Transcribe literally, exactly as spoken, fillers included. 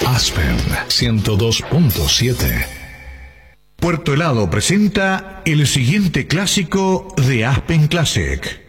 Aspen ciento dos punto siete. Puerto Helado presenta el siguiente clásico de Aspen Classic.